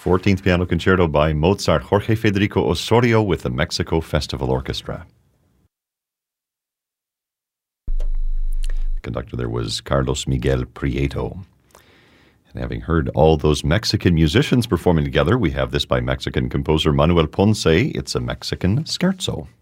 14th Piano Concerto by Mozart, Jorge Federico Osorio with the Mexico Festival Orchestra. The conductor there was Carlos Miguel Prieto. And having heard all those Mexican musicians performing together, we have this by Mexican composer Manuel Ponce. It's a Mexican scherzo.